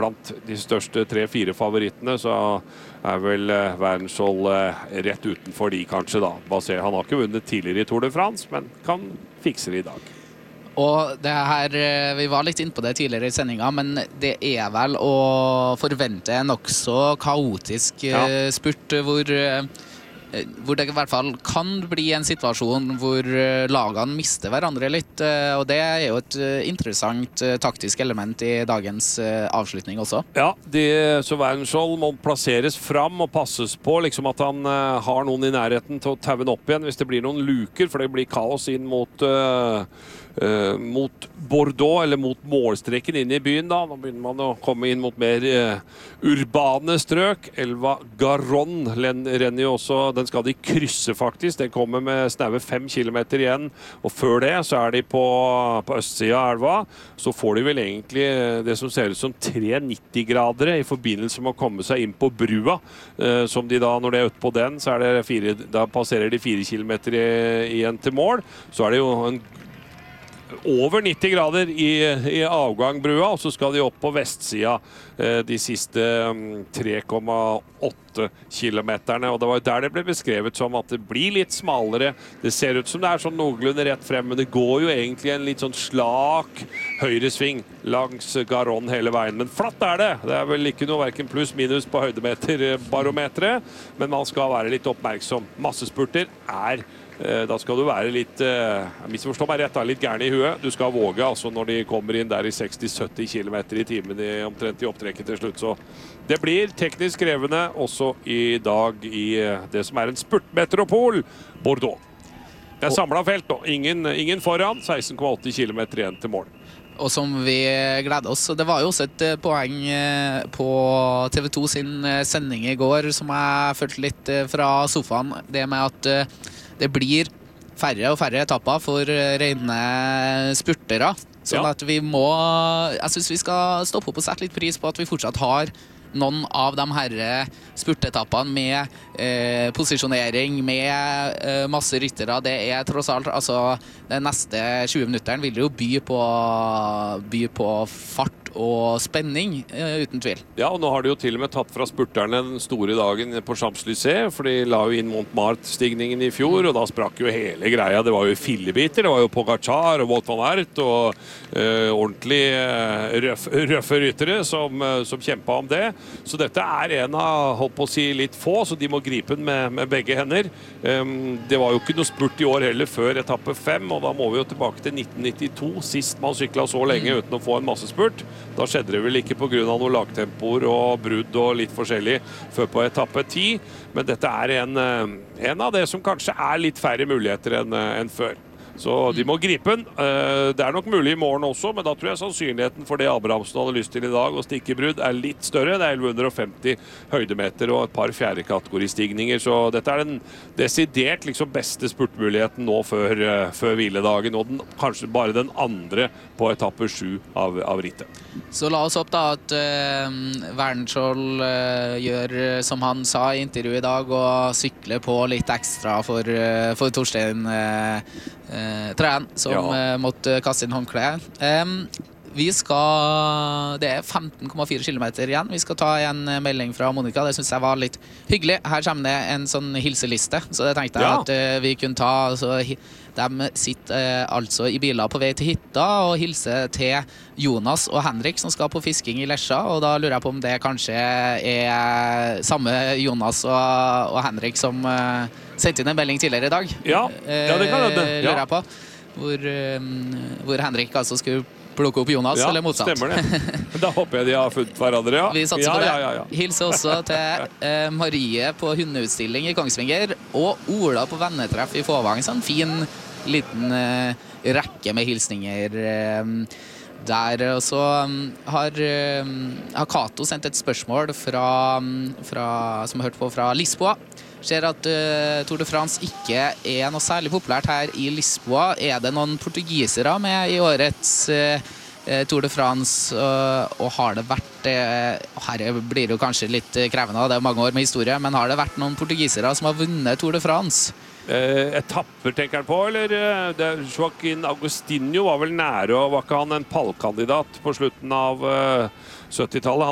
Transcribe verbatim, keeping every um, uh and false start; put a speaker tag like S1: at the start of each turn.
S1: blant de største tre-fire favorittene, så er vel Wernskjold rett utenfor de kanskje da. Basert, han har ikke vunnet tidligere i Tour de France, men kan fikse det i dag.
S2: Og det her, vi var litt inne på det tidligere i sendingen, men det er vel å forvente en også kaotisk ja. spurt hvor hvor det i hvert fall kan bli en situasjon hvor lagene mister hverandre litt, og det er jo et interessant taktisk element i dagens avslutning også.
S1: Ja, de, så Wernskjold må plasseres fram og passes på, liksom at han uh, har noen i nærheten til å taue den opp igjen hvis det blir noen luker, for det blir kaos inn mot, uh, uh, mot Bordeaux, eller mot målstreken inn i byen da. Nå begynner man å komme inn mot mer uh, urbane strøk. Elva Garonne renner jo også, den skal de krysse faktisk, den kommer med snaue fem kilometer igjen, og før det så er de på, på østsiden av elva, så får de vel egentlig det som ser ut som tre nitti-gradere i forbindelse med å komme seg inn på brua, eh, som de da, når de er ute på den, så er det fire, da passerer de fire kilometer igjen til mål, så er det jo en over nitti grader i, i avgangbrua, og så skal de opp på vestsida eh, de siste um, tre komma åtte kilometerne, og det var der det ble beskrevet som at det blir litt smalere. Det ser ut som det er sånn noenlunde rett frem, men det går jo egentlig en litt sånn slak høyresving langs Garonne hele veien, men flatt er det. Det er vel ikke noe hverken pluss minus på høydemeterbarometeret, men man skal være litt oppmerksom. Massespurter er da skal du være litt, jeg misforstår meg rett, litt gærne i huet. Du skal våge, altså, når de kommer inn der i seksti til sytti kilometer i timen i, omtrent i opptrekket til slutt. Så det blir teknisk krevende også i dag i det som er en spurtmetropol, Bordeaux. Det er samlet felt nå. Ingen, ingen foran, seksten komma åtte kilometer igjen til mål.
S2: Og som vi gleder oss, det var jo også et poeng på T V to sin sending i går, som jeg følte litt fra sofaen, det med at det blir færre og færre etapper for rene spurtere. Sånn ja. At vi må, jeg synes vi skal stoppe opp og sette litt pris på at vi fortsatt har noen av de her spurtetappene med eh, posisjonering, med eh, masse ryttere. Det er tross alt, altså, de neste tjue minutteren vil jo by på, by på fart og spenning, uten tvil.
S1: Ja, og nå har de jo til og med tatt fra spurterne den store dagen på Champs-Élysées, for de la jo inn Montmartre-stigningen i fjor, og da sprakk jo hele greia. Det var jo fillebiter, det var jo Pogacar og Wout van Aert, og øh, ordentlig øh, røff, røffe ryttere som, øh, som kjempet om det. Så dette er en av, holdt på å si, litt få, så de må gripe den med, med begge hender. Um, det var jo ikke noe spurt i år heller før etappe fem, og da må vi jo tilbake til nitten nittito, sist man syklet så lenge uten å få en masse spurt. Da skjedde det vel ikke på grunn av noen lagtempoer og brudd og litt forskjellig før på etappe ti, men dette er en, en av det som kanskje er litt færre muligheter enn, enn før. Så de må gripe den. Det er nok mulig i morgen også, men da tror jeg sannsynligheten for det Abrahamsen hadde lyst til i dag, å stikke brudd, er litt større. Det er elleve hundre og femti høydemeter og et par fjerde kategoristigninger, så dette er den desidert liksom beste spurtmuligheten nå før, før hviledagen, og den, kanskje bare den andre på etappe sju av, av rittet.
S2: Så la oss opp da at uh, Wernskjold uh, gjør som han sa i intervjuet i dag, og sykler på litt ekstra for, uh, for Torstein uh, uh, Træn, som ja. uh, måtte kaste inn håndkle. Um, vi skal, det er femten komma fire kilometer igjen. Vi skal ta en melding fra Monica. Det synes jeg var litt hyggelig. Her kommer det en sånn hilseliste, så det tenkte jeg ja. at uh, vi kunne ta. Altså, de sitter uh, altså i biler på vei til hytta og hilser til Jonas og Henrik som skal på fisking i Lesja, og da lurer jeg på om det kanskje er samme Jonas og, og Henrik som uh, sendte inn en melding tidligere i dag.
S1: Ja, ja det kan det.
S2: Uh, lurer jeg på. Hvor, um, hvor Henrik altså skulle plukke opp Jonas,
S1: ja,
S2: eller motsatt.
S1: Ja, stemmer det. Da håper jeg de har funnet hverandre, ja.
S2: Vi satser
S1: ja,
S2: på det.
S1: Ja, ja, ja.
S2: Hilser også til eh, Marie på hundeutstilling i Kongsvinger, og Ola på vennetreff i Fåvang. Sånn fin liten eh, rekke med hilsninger eh, der. Og så um, har, um, har Kato sendt et spørsmål fra, fra, som jeg hørte på fra Lisboa. Ser at uh, Tour de France ikke er noe særlig populært her i Lisboa. Er det noen portugisere med i årets uh, Tour de France, uh, og har det vært, uh, her blir det jo kanskje litt krevende, det er mange år med historie, men har det vært noen portugisere som har vunnet Tour de France?
S1: Eh, etapper tenker han på, eller det, Joaquin Agostinho var vel nære, og var ikke han en pallkandidat på slutten av uh, syttitallet?